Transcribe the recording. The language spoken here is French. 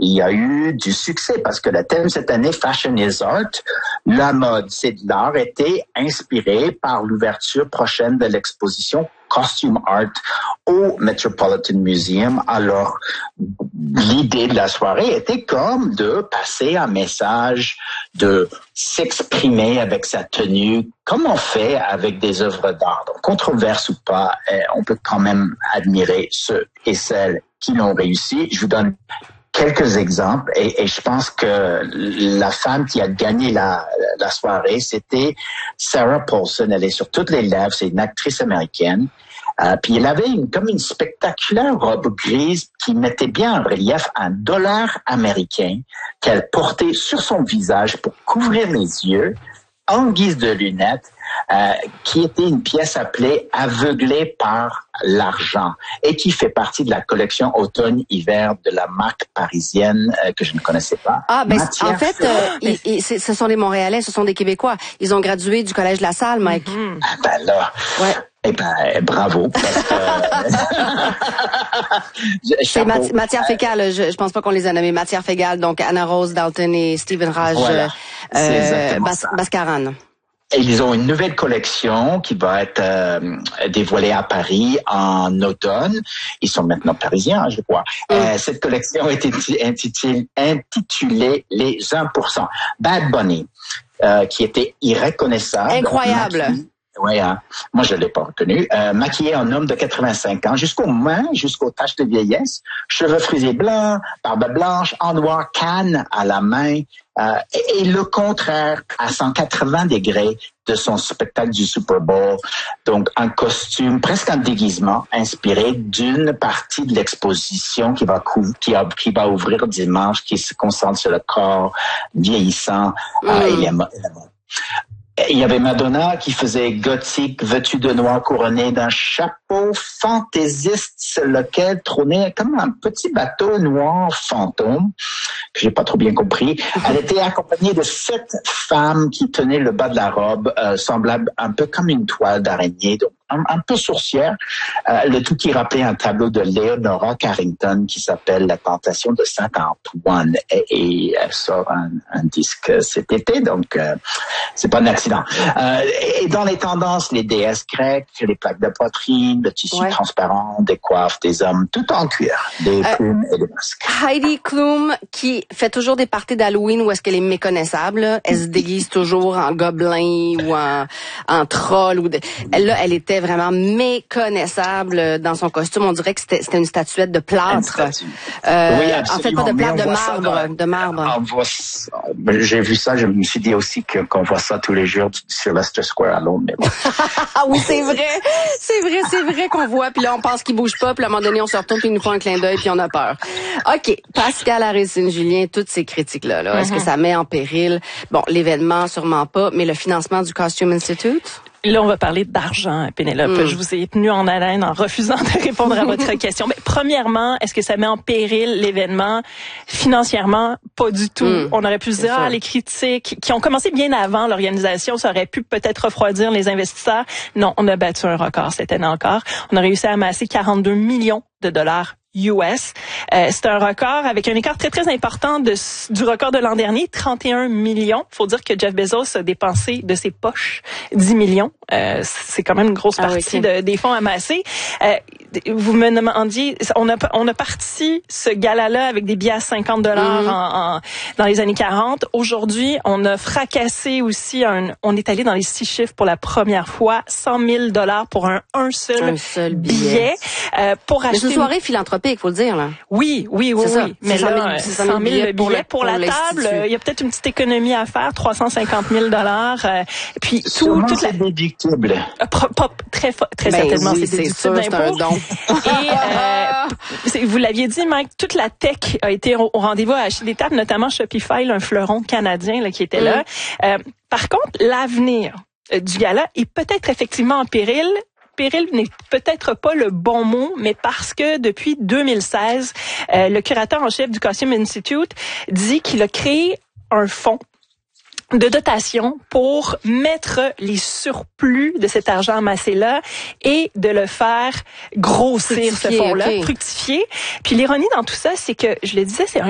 il y a eu du succès parce que le thème cette année, Fashion is Art, la mode, c'est de l'art, était inspiré par l'ouverture prochaine de l'exposition Costume Art au Metropolitan Museum. Alors, l'idée de la soirée était comme de passer un message, de s'exprimer avec sa tenue, comme on fait avec des œuvres d'art. Donc, controverse ou pas, on peut quand même admirer ceux et celles qui l'ont réussi. Je vous donne quelques exemples et je pense que la femme qui a gagné la soirée, c'était Sarah Paulson. Elle est sur toutes les lèvres, c'est une actrice américaine. Puis elle avait comme une spectaculaire robe grise qui mettait bien en relief un dollar américain qu'elle portait sur son visage pour couvrir les yeux en guise de lunettes, qui était une pièce appelée Aveuglée par l'argent et qui fait partie de la collection automne-hiver de la marque parisienne que je ne connaissais pas. Ah, ben en fait, ce sont des Montréalais, ce sont des Québécois. Ils ont gradué du Collège La Salle, Mike. Mm-hmm. Ah ben là. Ouais. Eh ben, bravo. Parce que... c'est matière fécale. Je pense pas qu'on les a nommés. Matière fécale. Donc, Anna Rose Dalton et Stephen Raj, voilà. Bascaran. Et ils ont une nouvelle collection qui va être dévoilée à Paris en automne. Ils sont maintenant parisiens, je crois. Cette collection est intitulée Les 1%. Bad Bunny, qui était irreconnaissable. Incroyable. Oui, hein. Moi je l'ai pas reconnu. Maquillé en homme de 85 ans, jusqu'aux mains, jusqu'aux taches de vieillesse, cheveux frisés blancs, barbe blanche, en noir, canne à la main, et le contraire à 180 degrés de son spectacle du Super Bowl. Donc un costume, presque un déguisement, inspiré d'une partie de l'exposition qui va ouvrir dimanche, qui se concentre sur le corps vieillissant et les mode. Il y avait Madonna qui faisait gothique, vêtue de noir, couronnée d'un chapeau fantaisiste sur lequel trônait comme un petit bateau noir fantôme, que j'ai pas trop bien compris. Elle était accompagnée de 7 femmes qui tenaient le bas de la robe, semblable un peu comme une toile d'araignée, donc un peu sourcière. Le tout qui rappelait un tableau de Leonora Carrington qui s'appelle La Tentation de Saint-Antoine. Et elle sort un disque cet été, donc c'est pas un accident. Et dans les tendances, les déesses grecques, les plaques de poitrine, le tissu transparent, des coiffes, des hommes, tout en cuir, des plumes et des masques. Heidi Klum, qui fait toujours des parties d'Halloween où est-ce qu'elle est méconnaissable, elle se déguise toujours en gobelin ou en troll. Elle était vraiment méconnaissable dans son costume. On dirait que c'était une statuette de plâtre. Oui, en fait, pas de plâtre, de marbre. J'ai vu ça, je me suis dit aussi qu'on voit ça tous les jours sur Leicester Square à Londres. Mais bon. Ah oui, c'est vrai qu'on voit. Puis là, on pense qu'il bouge pas. Puis à un moment donné, on se retourne puis il nous fait un clin d'œil puis on a peur. OK. Pascal Harrison-Julien, toutes ces critiques-là, est-ce que ça met en péril, l'événement, sûrement pas, mais le financement du Costume Institute? Là, on va parler d'argent, Pénélope. Je vous ai tenu en haleine en refusant de répondre à votre question. Mais premièrement, est-ce que ça met en péril l'événement? Financièrement, pas du tout. On aurait pu se dire, les critiques qui ont commencé bien avant l'organisation, ça aurait pu peut-être refroidir les investisseurs. Non, on a battu un record cette année encore. On a réussi à amasser 42 millions de dollars US. C'est un record avec un écart très, très important du record de l'an dernier, 31 millions. Faut dire que Jeff Bezos a dépensé de ses poches 10 millions. C'est quand même une grosse partie des fonds amassés. Vous me demandiez, on a parti ce gala-là avec des billets à 50 dollars dans les années 40. Aujourd'hui, on a fracassé aussi on est allé dans les 6 chiffres pour la première fois, 100 000 dollars pour un seul billet. Pour acheter. C'est une soirée philanthropique, faut le dire, là. Oui. Mais là, 100 000 billets pour la table. Il y a peut-être une petite économie à faire, 350 000 dollars. Puis toute la déductible. Très certainement, c'est déductible d'impôt. Et vous l'aviez dit, Mike, toute la tech a été au rendez-vous à acheter des tables, notamment Shopify, un fleuron canadien là, qui était là. Par contre, l'avenir du gala est peut-être effectivement en péril. Péril n'est peut-être pas le bon mot, mais parce que depuis 2016, le curateur en chef du Costume Institute dit qu'il a créé un fonds de dotation pour mettre les surplus de cet argent amassé-là et de le faire grossir, ce fonds-là, fructifier. Puis l'ironie dans tout ça, c'est que, je le disais, c'est un